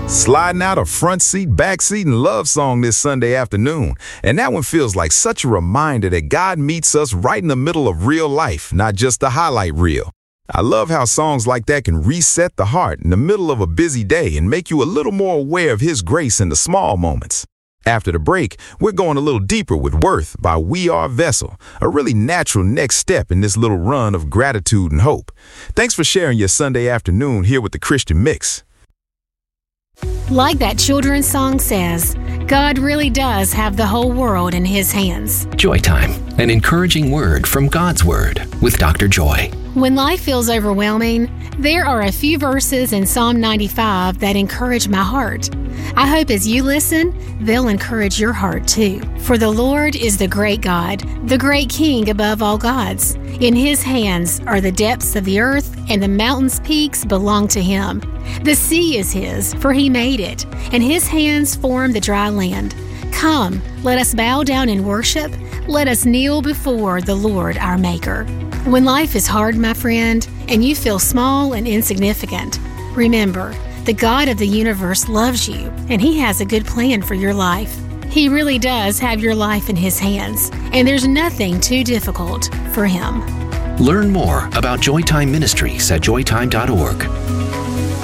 Sliding out a front seat, back seat, and love song this Sunday afternoon. And that one feels like such a reminder that God meets us right in the middle of real life, not just the highlight reel. I love how songs like that can reset the heart in the middle of a busy day and make you a little more aware of His grace in the small moments. After the break, we're going a little deeper with Worth by We Are Vessel, a really natural next step in this little run of gratitude and hope. Thanks for sharing your Sunday afternoon here with the Christian Mix. Like that children's song says, God really does have the whole world in His hands. Joy Time, an encouraging word from God's Word with Dr. Joy. When life feels overwhelming, there are a few verses in Psalm 95 that encourage my heart. I hope as you listen, they'll encourage your heart too. For the Lord is the great God, the great King above all gods. In His hands are the depths of the earth, and the mountains' peaks belong to Him. The sea is His, for He made it, and His hands formed the dry land. Come, let us bow down and worship. Let us kneel before the Lord our Maker. When life is hard, my friend, and you feel small and insignificant, remember, the God of the universe loves you, and He has a good plan for your life. He really does have your life in His hands, and there's nothing too difficult for Him. Learn more about Joytime Ministries at joytime.org.